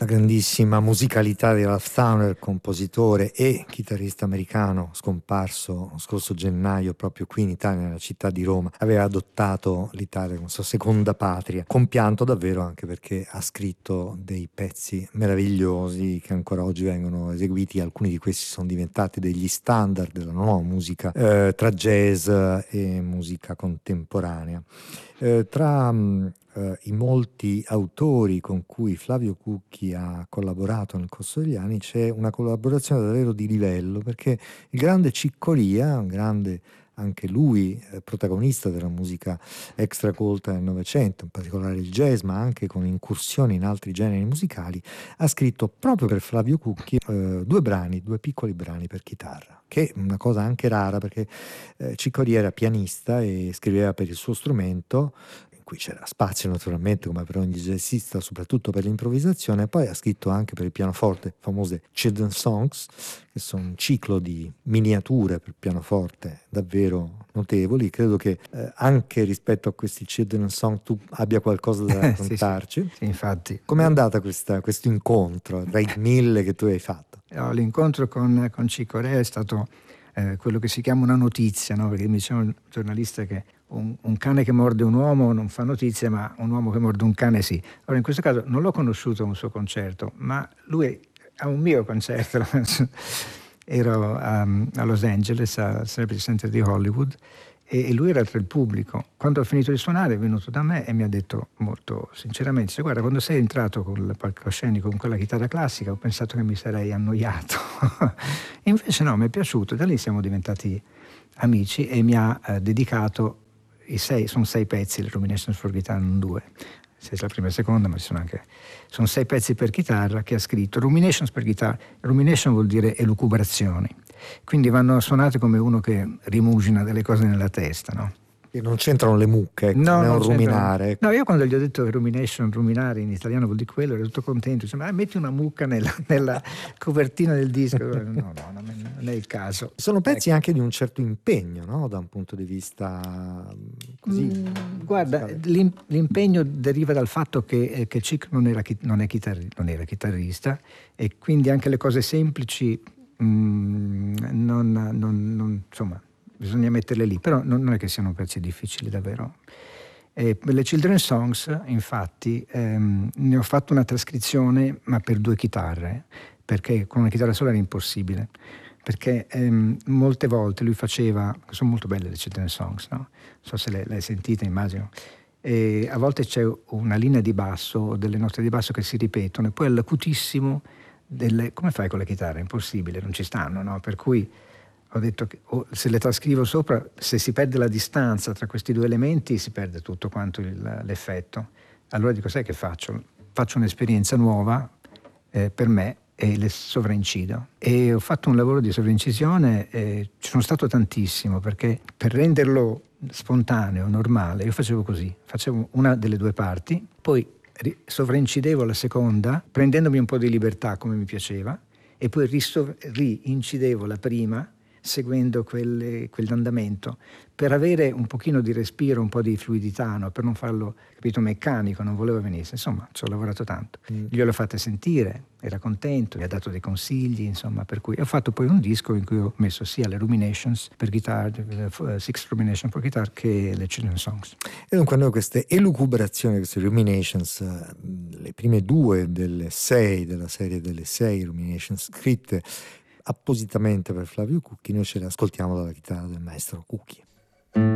La grandissima musicalità di Ralph Towner, compositore e chitarrista americano scomparso scorso gennaio proprio qui in Italia, nella città di Roma, aveva adottato l'Italia come sua seconda patria, compianto davvero, anche perché ha scritto dei pezzi meravigliosi che ancora oggi vengono eseguiti. Alcuni di questi sono diventati degli standard della nuova musica tra jazz e musica contemporanea. Tra i molti autori con cui Flavio Cucchi ha collaborato nel corso degli anni, c'è una collaborazione davvero di livello, perché il grande Ciccoria, un grande anche lui protagonista della musica extracolta del Novecento, in particolare il jazz, ma anche con incursioni in altri generi musicali, ha scritto proprio per Flavio Cucchi due piccoli brani per chitarra, che è una cosa anche rara, perché Ciccoria era pianista e scriveva per il suo strumento, in cui c'era spazio naturalmente come per ogni jazzista, soprattutto per l'improvvisazione. Poi ha scritto anche per il pianoforte famose Children's Songs, che sono un ciclo di miniature per pianoforte davvero notevoli. Credo che anche rispetto a questi Children's Songs tu abbia qualcosa da raccontarci. Sì, infatti. Com'è andata questo incontro tra i 1000 che tu hai fatto? L'incontro con Ciccoria è stato quello che si chiama una notizia, no? Perché mi diceva un giornalista che un cane che morde un uomo non fa notizia, ma un uomo che morde un cane sì. Allora in questo caso non l'ho conosciuto a un suo concerto, ma lui a un mio concerto. Ero a Los Angeles, al Celebrity Center di Hollywood, e lui era tra il pubblico. Quando ho finito di suonare è venuto da me e mi ha detto molto sinceramente: guarda, quando sei entrato col palcoscenico con quella chitarra classica ho pensato che mi sarei annoiato. E invece no, mi è piaciuto. Da lì siamo diventati amici e mi ha dedicato sono 6 pezzi, le Ruminations for Guitar, non 2. Sei la prima e la seconda, ma sono 6 pezzi per chitarra che ha scritto. Ruminations per chitarra. Rumination vuol dire elucubrazioni. Quindi vanno suonate come uno che rimugina delle cose nella testa, no? E non c'entrano le mucche, ecco, no, non è un c'entrano. ruminare. No, io quando gli ho detto rumination, ruminare in italiano vuol dire quello, ero tutto contento. Dice, ma metti una mucca nella copertina del disco. No, non è il caso. Sono pezzi anche di un certo impegno, no? Da un punto di vista così. Guarda, l'impegno deriva dal fatto che Cic non era chitarrista, e quindi anche le cose semplici insomma, bisogna metterle lì, però non è che siano pezzi difficili davvero. Per le Children's Songs, infatti, ne ho fatto una trascrizione, ma per 2 chitarre, perché con una chitarra sola era impossibile. Perché molte volte lui faceva, sono molto belle le Children's Songs, no? Non so se le hai sentite, immagino. E a volte c'è una linea di basso, delle note di basso che si ripetono, e poi all'acutissimo come fai con le chitarre? È impossibile, non ci stanno, no? Per cui ho detto che se le trascrivo sopra, se si perde la distanza tra questi 2 elementi, si perde tutto quanto l'effetto. Allora dico, sai che faccio? Faccio un'esperienza nuova per me e le sovraincido. E ho fatto un lavoro di sovraincisione, ci sono stato tantissimo, perché per renderlo spontaneo, normale, io facevo così, facevo una delle 2 parti, poi sovraincidevo la seconda, prendendomi un po' di libertà come mi piaceva, e poi riincidevo la prima seguendo quell'andamento, per avere un pochino di respiro, un po' di fluidità, no? Per non farlo, capito, meccanico, non volevo venisse. Insomma, ci ho lavorato tanto. Glielo fatte sentire, era contento, mi ha dato dei consigli, insomma, per cui ho fatto poi un disco in cui ho messo sia le Ruminations per guitar, 6 Rumination per guitar, che le Children's Songs. E dunque noi queste elucubrazioni, queste Ruminations, le prime 2 della serie delle 6 Ruminations scritte appositamente per Flavio Cucchi, noi ce le ascoltiamo dalla chitarra del maestro Cucchi.